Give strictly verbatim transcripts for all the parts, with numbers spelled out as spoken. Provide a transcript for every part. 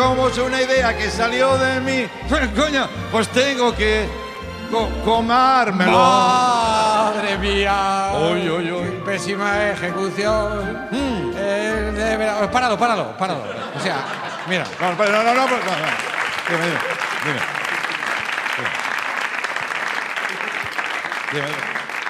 como es una idea que salió de mí, coño, pues tengo que co- comármelo. ¡Madre mía! Uy, uy, uy. Pésima ejecución. Mm. Eh, de verdad. Páralo, páralo, páralo. O sea, mira. No, no, no, no, no, no, no. Dime, dime, dime. Dime, dime.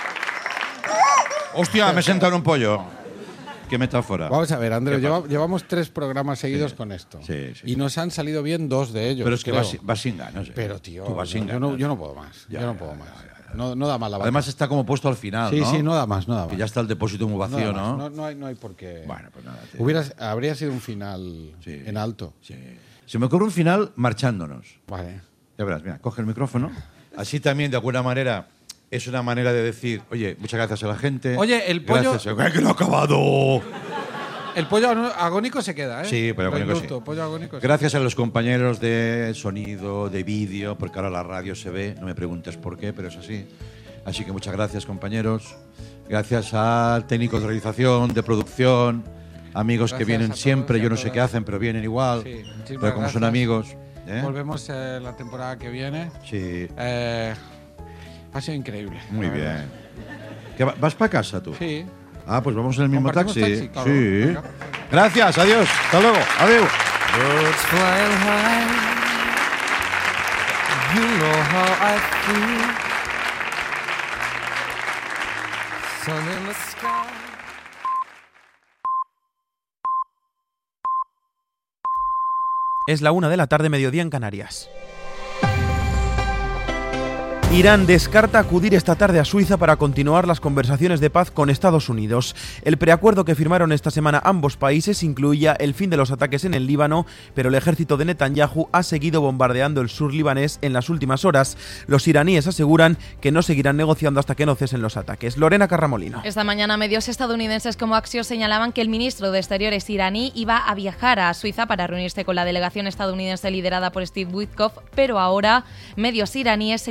Hostia, me sentaron un pollo. Qué metáfora. Vamos a ver, Andreu, ¿Qué lleva- pasa? llevamos tres programas seguidos Sí. con esto. Sí, sí. Y nos han salido bien dos de ellos. Pero es que creo. vas, vas sin ganas. ¿eh? Pero, tío, Tú vas yo, sin yo ganas. no, yo no puedo más. Ya, yo no ya, puedo ya, más. ya, No, no da más la vaca. Además está como puesto al final, sí, ¿no? sí, no da más, no da más. Que ya está el depósito muy No da vacío, más, ¿no? No, no hay, no hay por qué. Bueno, pues nada. tío. Hubiera, habría sido un final Sí. en alto. Sí. Se me ocurre un final marchándonos. Vale. Ya verás, mira, coge el micrófono. Así también, de alguna manera, es una manera de decir, oye, muchas gracias a la gente. Oye, el pollo- Gracias. ¡Ay, que no ha acabado! El pollo agónico se queda, ¿eh? Sí, pollo Lo agónico indulto, sí. pollo agónico sí. Gracias a los compañeros de sonido, de vídeo, porque ahora la radio se ve, no me preguntes por qué, pero es así. Así que muchas gracias, compañeros. Gracias al técnico de realización, de producción, amigos que Gracias vienen a todos siempre, y a yo no sé todas. qué hacen, pero vienen igual. Sí, muchísimas pero como son gracias. amigos. ¿eh? Volvemos eh, la temporada que viene. Sí, Eh, ha sido increíble. muy la verdad. bien. ¿Qué va- ¿Vas para casa tú? Sí. Ah, pues vamos en el mismo ¿Compartimos taxi. taxi? Claro. Sí. Venga. Gracias, adiós. Hasta luego. Adiós. Birds flying high, you know how I feel. Sun in the sky. Es la una de la tarde, mediodía en Canarias. Irán descarta acudir esta tarde a Suiza para continuar las conversaciones de paz con Estados Unidos. El preacuerdo que firmaron esta semana ambos países incluía el fin de los ataques en el Líbano, pero el ejército de Netanyahu ha seguido bombardeando el sur libanés en las últimas horas. Los iraníes aseguran que no seguirán negociando hasta que no cesen los ataques. Lorena Carramolino. Esta mañana medios estadounidenses como Axios señalaban que el ministro de Exteriores iraní iba a viajar a Suiza para reunirse con la delegación estadounidense liderada por Steve Witkoff, pero ahora medios iraníes